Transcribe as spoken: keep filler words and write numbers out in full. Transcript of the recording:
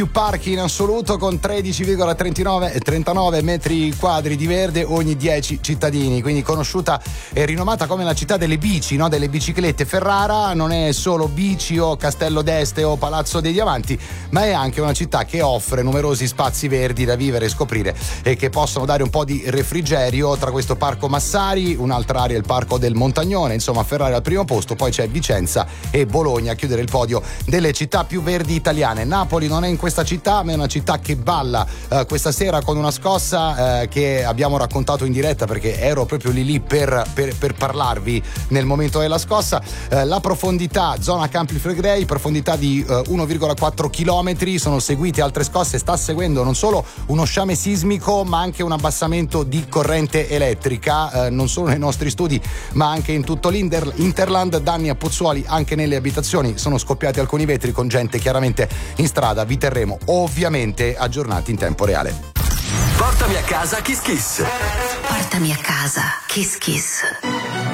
più parchi in assoluto, con tredici virgola trentanove metri quadri di verde ogni dieci cittadini, quindi conosciuta e rinomata come la città delle bici, no? Delle biciclette. Ferrara non è solo bici o Castello d'Este o Palazzo dei Diamanti, ma è anche una città che offre numerosi spazi verdi da vivere e scoprire e che possono dare un po' di refrigerio. Tra questo Parco Massari, un'altra area, il Parco del Montagnone. Insomma, Ferrara al primo posto, poi c'è Vicenza e Bologna a chiudere il podio delle città più verdi italiane. Napoli non è in questa città, ma è una città che balla eh, questa sera con una scossa eh, che abbiamo raccontato in diretta, perché ero proprio lì lì per, per, per parlarvi nel momento della scossa. Eh, la profondità, zona Campi Flegrei, profondità di eh, uno virgola quattro chilometri, sono seguite altre scosse, sta seguendo non solo uno sciame sismico ma anche un abbassamento di corrente elettrica, eh, non solo nei nostri studi ma anche in tutto l'Interland. Danni a Pozzuoli anche nelle abitazioni, sono scoppiati alcuni vetri con gente chiaramente in strada. Vi terremo ovviamente aggiornati in tempo reale. Portami a casa Kiss Kiss. Portami a casa Kiss Kiss.